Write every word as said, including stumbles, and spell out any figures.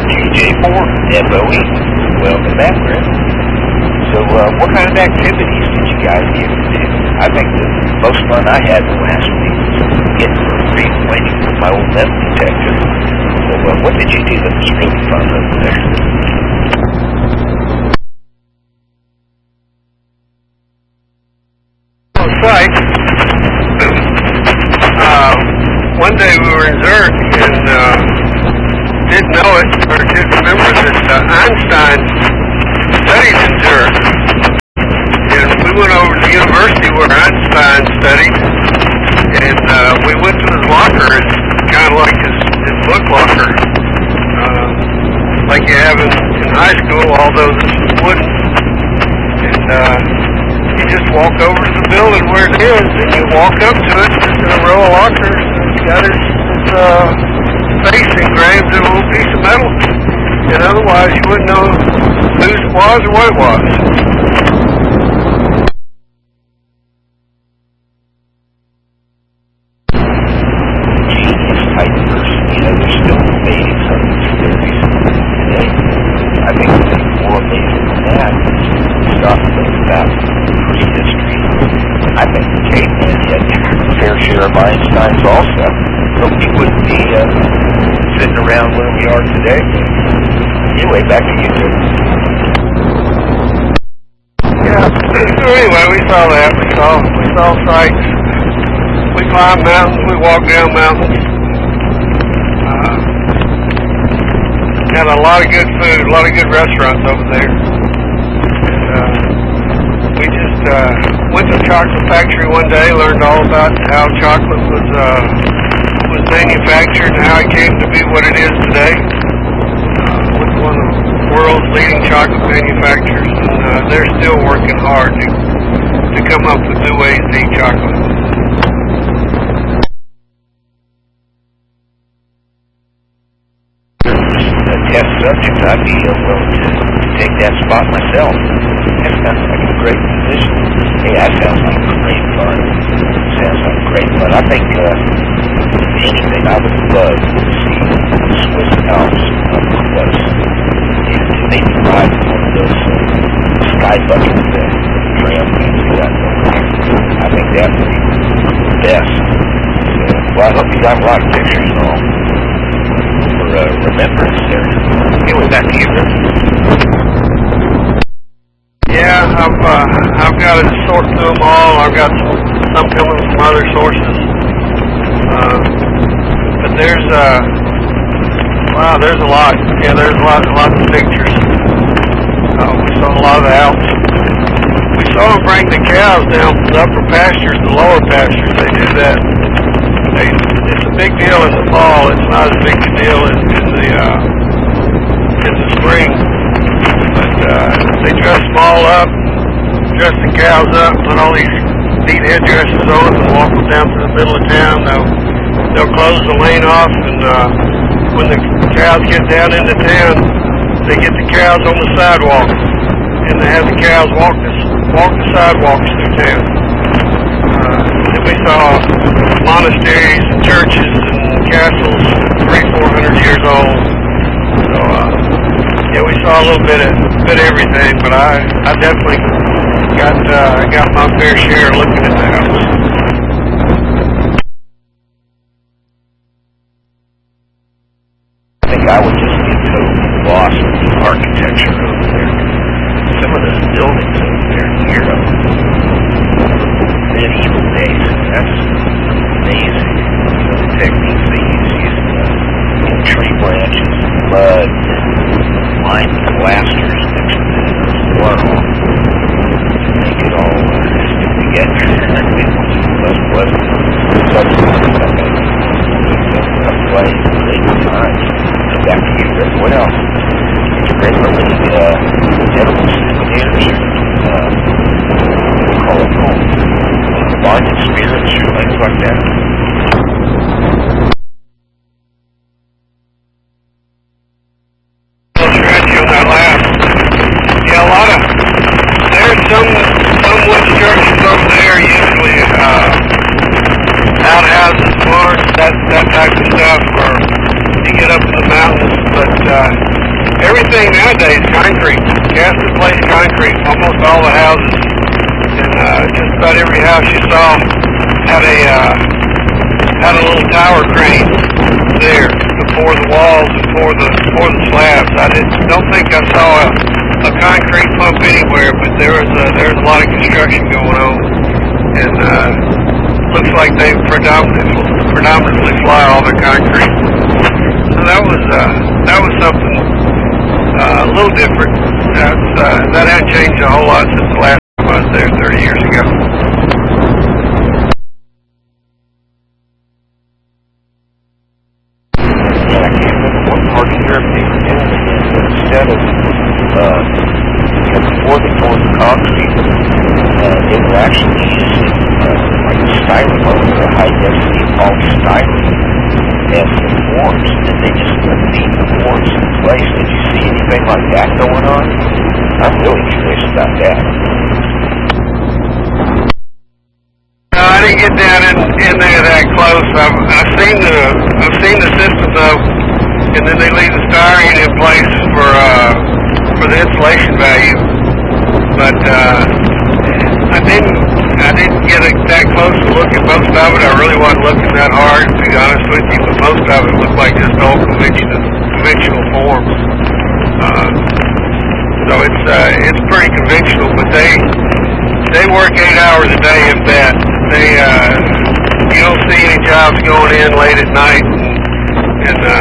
J J four F O E. Welcome back, Greg. So, uh, what kind of activities did you guys get to do? I think the most fun I had the last week was getting for free waiting for my old metal detector. So, uh, what did you do that was really fun over there? On site, uh, one day we were in Zurich and uh, didn't know it or didn't remember that uh, Einstein studied in Zurich. And we went over to the university where Einstein studied, and uh, we went to his locker. It's kind of like his, his book locker, uh, like you have in, in high school, although this is wooden. And uh, you just walk over to the building where it is, and you walk up to it, just in a row of lockers, and it's got his, his uh, face engraved in a little piece of metal. And otherwise, you wouldn't know whose it was or what it was. Genius type person, you know, they're still debating some of these theories today. I think the thing more amazing than that is stuff about prehistory. I think the caveman had a fair share of Einstein's also. So we wouldn't be uh, sitting around where we are today. Anyway, back to you, Jim. Yeah. So anyway, we saw that. We saw we saw sights. We climbed mountains. We walked down mountains. Uh, had a lot of good food, a lot of good restaurants over there. And, uh, we just uh, went to the chocolate factory one day, learned all about how chocolate was uh, was manufactured and how it came to be what it is today. Uh, with one of the world's leading chocolate manufacturers, and uh, they're still working hard to to come up with new ways to eat chocolate. A test subject, I'd be uh, willing to, to take that spot myself. That sounds like a great position. Hey, that sounds like great fun. Sounds like great fun. I think uh, anything I would love to see the Swiss Alps up close. And to maybe ride one of those uh, sky bucket uh, trampolines we got over here. I think that would be the best. So, well, I hope you got a lot of pictures and all. Uh, remembrance there. Anyway, back to you, Rick. Yeah, I've uh, I've got to sort through them all. I've got some, some coming from other sources, uh, but there's uh, wow, there's a lot. Yeah, there's a lot, a lot of pictures. Uh, we saw a lot of the Alps. We saw them bring the cows down from the upper pastures to the lower pastures. They do that. They, it's a big deal in the fall. It's not as big a deal in, in the uh, in the spring. But uh, they dress them all up, dress the cows up, put all these neat headdresses on, and walk them down through the middle of town. They'll they'll close the lane off, and uh, when the cows get down into town, they get the cows on the sidewalk, and they have the cows walk the walk the sidewalks through town. Uh, and we saw monasteries and churches and castles three, four hundred years old. So uh, yeah, we saw a little bit of bit of everything, but I I definitely got uh, got my fair share looking at the house. I think I would just get totally lost with the architecture over there. Some of those buildings over there in Europe, medieval days, that's amazing. You know, the techniques they use using uh, you know, tree branches, mud, lined plasters mixed with water to make it all uh, stick together. Most pleasant substance that they a play in later times. Back to you, Rick. What else? Did you bring any uh, edible souvenirs? Uh, call it home. Bonded spirits or things like that? I'll scratch you on that last. Yeah, a lot of, there's some, some wood structures over there, usually uh, outhouses, barns, that, that type of stuff, or you get up in the mountains, but uh, everything nowadays concrete, cast in place concrete. Almost all the houses, and uh, just about every house you saw had a uh, had a little tower crane there to pour the walls and pour the pour the slabs. I didn't, don't think I saw a, a concrete pump anywhere, but there was a, there was a lot of construction going on, and uh, looks like they predominantly predominantly fly all their concrete. So that was uh, that was something uh, a little different. That's, uh, that hadn't changed a whole lot since the last time I was there thirty years ago. Yeah, I can't remember what part of Europe they were doing it in, but instead of uh, you know, before they poured the concrete, uh, they were actually using uh, like styrene, what was the high density polystyrene as the forms, and they just beat the forms in place. Did you see anything like that going on? I'm really curious about that. No, I didn't get down in, in there that close. I've, I've seen the I've seen the system though, and then they leave the styrene in place for uh, for the insulation value. But uh, I didn't I didn't get a, that close to look at most of it. I really wasn't looking that hard, to be honest with you. But most of it looked like just old conventional conventional forms. Uh, so it's uh, it's pretty conventional, but they they work eight hours a day if that. They uh, you don't see any jobs going in late at night and, and uh,